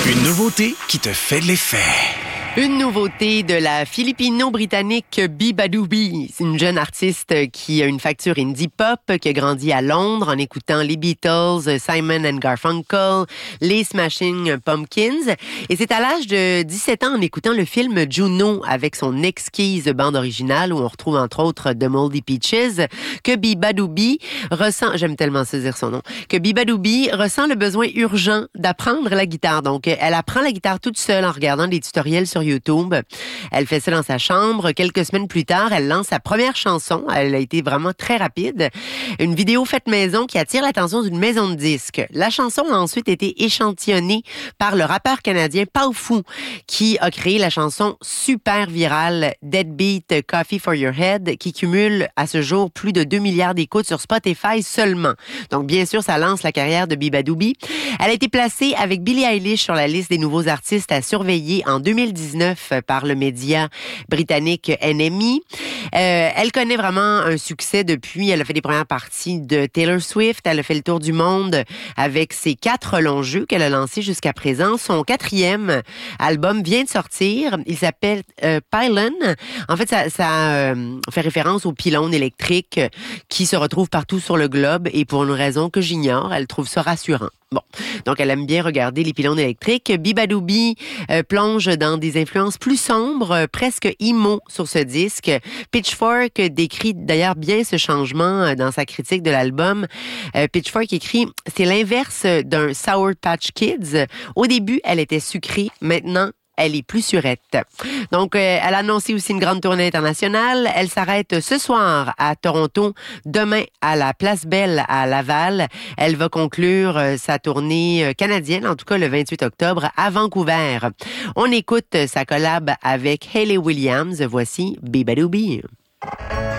Une nouveauté qui te fait de l'effet. Une nouveauté de la philippino-britannique Bibadoubi. C'est une jeune artiste qui a une facture indie pop, qui a grandi à Londres en écoutant les Beatles, Simon and Garfunkel, les Smashing Pumpkins. Et c'est à l'âge de 17 ans en écoutant le film Juno avec son exquise bande originale où on retrouve entre autres The Moldy Peaches que Bibadoubi ressent, j'aime tellement saisir son nom, que Bibadoubi ressent le besoin urgent d'apprendre la guitare. Donc, elle apprend la guitare toute seule en regardant des tutoriels sur YouTube. Elle fait ça dans sa chambre. Quelques semaines plus tard, elle lance sa première chanson. Elle a été vraiment très rapide. Une vidéo faite maison qui attire l'attention d'une maison de disques. La chanson a ensuite été échantillonnée par le rappeur canadien Pau Fou, qui a créé la chanson super virale Deadbeat Coffee for Your Head, qui cumule à ce jour plus de 2 milliards d'écoutes sur Spotify seulement. Donc, bien sûr, ça lance la carrière de Bibadoubi. Elle a été placée avec Billie Eilish sur la liste des nouveaux artistes à surveiller en 2019 par le média britannique NME. Elle connaît vraiment un succès depuis. Elle a fait les premières parties de Taylor Swift. Elle a fait le tour du monde avec ses 4 longs jeux qu'elle a lancés jusqu'à présent. Son 4e album vient de sortir. Il s'appelle Pylon. En fait, ça fait référence aux pylônes électriques qui se retrouvent partout sur le globe et pour une raison que j'ignore, elle trouve ça rassurant. Bon, donc elle aime bien regarder les pylônes électriques. Bibadoubi plonge dans des influences plus sombres, presque emo sur ce disque. Pitchfork décrit d'ailleurs bien ce changement dans sa critique de l'album. Pitchfork écrit « C'est l'inverse d'un Sour Patch Kids. Au début, elle était sucrée. Maintenant, elle est plus surette. » Donc, elle a annoncé aussi une grande tournée internationale. Elle s'arrête ce soir à Toronto, demain à la Place Belle à Laval. Elle va conclure sa tournée canadienne, en tout cas le 28 octobre, à Vancouver. On écoute sa collab avec Hayley Williams. Voici Bibadoubi.